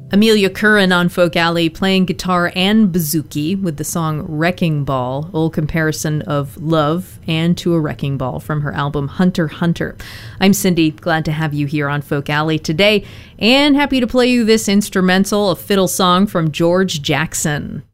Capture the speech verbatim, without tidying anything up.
Amelia Curran on Folk Alley playing guitar and bouzouki with the song Wrecking Ball, a little comparison of love and to a wrecking ball from her album Hunter Hunter. I'm Cindy, glad to have you here on Folk Alley today, and happy to play you this instrumental, a fiddle song from George Jackson.